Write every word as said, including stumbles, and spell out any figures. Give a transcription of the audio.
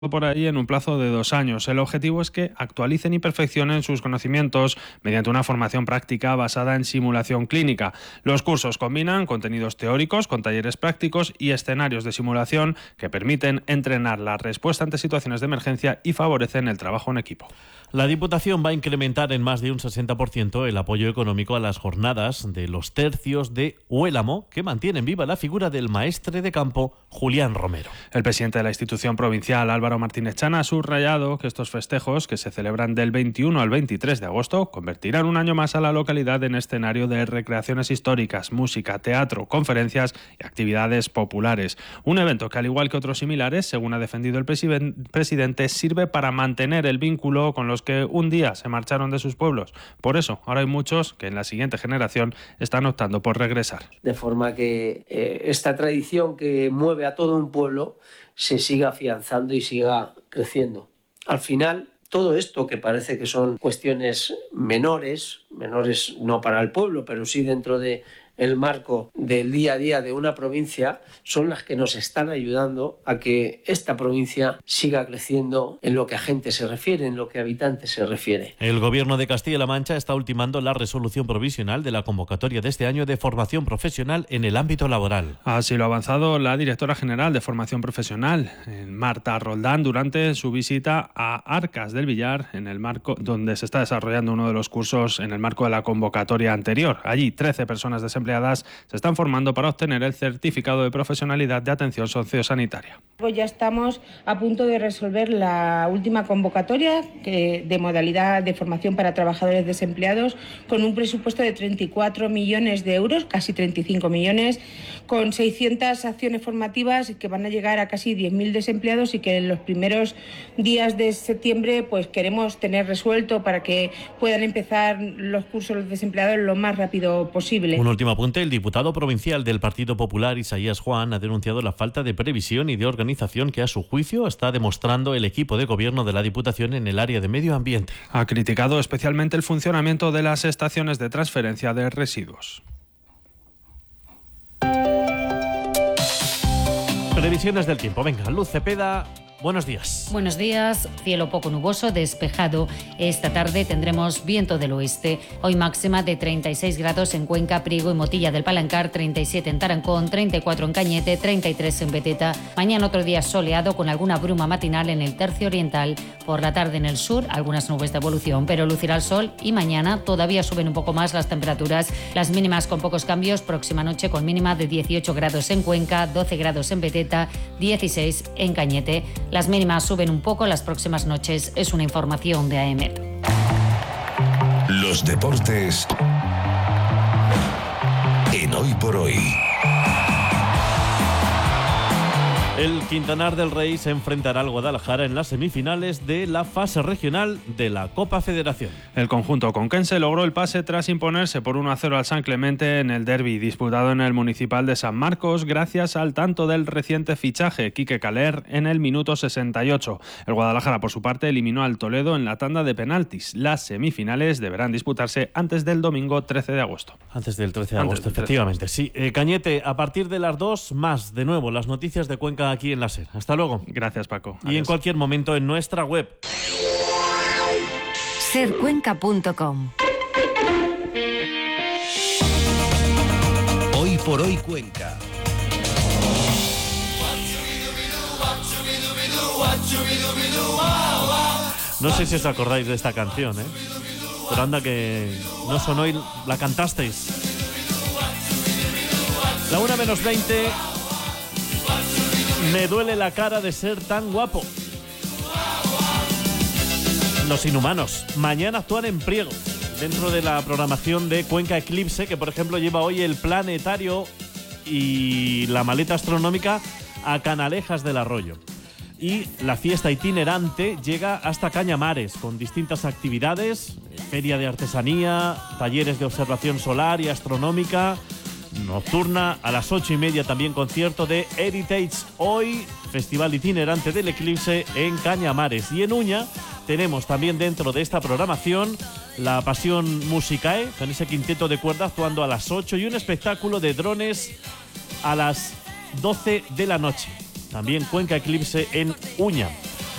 por ahí en un plazo de dos años. El objetivo es que actualicen y perfeccionen sus conocimientos mediante una formación práctica basada en simulación clínica. Los cursos combinan contenidos teóricos con talleres prácticos y escenarios de simulación que permiten entrenar la respuesta ante situaciones de emergencia y favorecen el trabajo en equipo. La Diputación va a incrementar en más de un sesenta por ciento el apoyo económico a las jornadas de los tercios de Huélamo, que mantienen viva la figura del maestre de campo Julián Romero. El presidente de la institución provincial, Álvaro Martínez Chana, ha subrayado que estos festejos, que se celebran del veintiuno al veintitrés de agosto, convertirán un año más a la localidad en escenario de recreaciones históricas, música, teatro, conferencias y actividades populares. Un evento que, al igual que otros similares, según ha defendido el presidente, sirve para mantener el vínculo con los que un día se marcharon de sus pueblos. Por eso, ahora hay muchos que en la siguiente generación están optando por regresar. De forma que eh, esta tradición que mueve a todo un pueblo se siga afianzando y siga creciendo. Al final, todo esto que parece que son cuestiones menores, menores no para el pueblo, pero sí dentro de el marco del día a día de una provincia, son las que nos están ayudando a que esta provincia siga creciendo en lo que a gente se refiere, en lo que a habitantes se refiere. El Gobierno de Castilla-La Mancha está ultimando la resolución provisional de la convocatoria de este año de formación profesional en el ámbito laboral. Así lo ha avanzado la directora general de Formación Profesional, Marta Roldán, durante su visita a Arcas del Villar, en el marco donde se está desarrollando uno de los cursos en el marco de la convocatoria anterior. Allí, trece personas desempleadas se están formando para obtener el certificado de profesionalidad de atención sociosanitaria. Ya estamos a punto de resolver la última convocatoria que, de modalidad de formación para trabajadores desempleados, con un presupuesto de treinta y cuatro millones de euros, casi treinta y cinco millones, con seiscientas acciones formativas que van a llegar a casi diez mil desempleados y que en los primeros días de septiembre pues queremos tener resuelto para que puedan empezar los cursos los desempleados lo más rápido posible. Un último apunte: el diputado provincial del Partido Popular, Isaías Juan, ha denunciado la falta de previsión y de organización que, a su juicio, está demostrando el equipo de gobierno de la Diputación en el área de medio ambiente. Ha criticado especialmente el funcionamiento de las estaciones de transferencia de residuos. Previsiones del tiempo. Venga, Luz Cepeda. Buenos días. Buenos días. Cielo poco nuboso, despejado. Esta tarde tendremos viento del oeste. Hoy máxima de treinta y seis grados en Cuenca, Priego y Motilla del Palancar, treinta y siete en Tarancón, treinta y cuatro en Cañete, treinta y tres en Beteta. Mañana otro día soleado con alguna bruma matinal en el tercio oriental. Por la tarde en el sur, algunas nubes de evolución, pero lucirá el sol y mañana todavía suben un poco más las temperaturas. Las mínimas con pocos cambios. Próxima noche con mínima de dieciocho grados en Cuenca, doce grados en Beteta, dieciséis en Cañete. Las mínimas suben un poco las próximas noches. Es una información de AEMET. Los deportes en Hoy por Hoy. El Quintanar del Rey se enfrentará al Guadalajara en las semifinales de la fase regional de la Copa Federación. El conjunto conquense logró el pase tras imponerse por uno a cero al San Clemente en el derbi disputado en el Municipal de San Marcos, gracias al tanto del reciente fichaje Quique Caler en el minuto sesenta y ocho. El Guadalajara, por su parte, eliminó al Toledo en la tanda de penaltis. Las semifinales deberán disputarse antes del domingo trece de agosto. Antes del trece de agosto, efectivamente. Sí, eh, Cañete, a partir de las dos, más de nuevo las noticias de Cuenca aquí en la SER. Hasta luego. Gracias, Paco. Y Adiós. En cualquier momento en nuestra web. ser cuenca punto com. Hoy por Hoy Cuenca. No sé si os acordáis de esta canción, ¿eh? Pero anda que no sonó y la cantasteis. La una menos veinte. Me duele la cara de ser tan guapo. Los Inhumanos mañana actúan en Priego, dentro de la programación de Cuenca Eclipse, que por ejemplo lleva hoy el planetario y la maleta astronómica a Canalejas del Arroyo. Y la fiesta itinerante llega hasta Cañamares, con distintas actividades: feria de artesanía, talleres de observación solar y astronómica, nocturna a las ocho y media, también concierto de Heritage Hoy, festival itinerante del eclipse en Cañamares. Y en Uña tenemos también, dentro de esta programación, la Pasión Musicae, con ese quinteto de cuerda actuando a las ocho, y un espectáculo de drones a las doce de la noche. También Cuenca Eclipse en Uña.